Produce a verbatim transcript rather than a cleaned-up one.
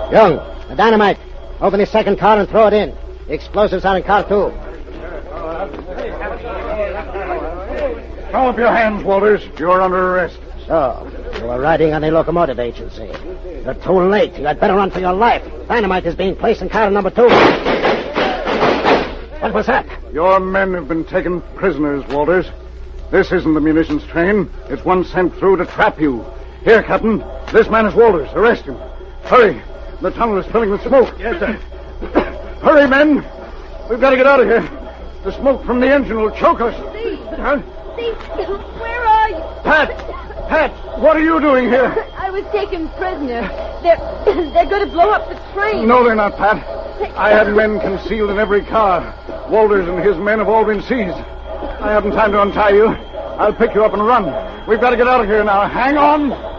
Young, the dynamite. Open the second car and throw it in. The explosives are in car two. Throw up your hands, Walters. You're under arrest. So, you were riding on the locomotive agency. You're too late. You had better run for your life. Dynamite is being placed in car number two. What was that? Your men have been taken prisoners, Walters. This isn't the munitions train. It's one sent through to trap you. Here, Captain. This man is Walters. Arrest him. Hurry. The tunnel is filling with smoke. Yes, sir. Hurry, men. We've got to get out of here. The smoke from the engine will choke us. Steve. Huh? Steve, where are you? Pat! Pat! What are you doing here? I was taken prisoner. They're, they're going to blow up the train. No, they're not, Pat. I had men concealed in every car. Walters and his men have all been seized. I haven't time to untie you. I'll pick you up and run. We've got to get out of here now. Hang on.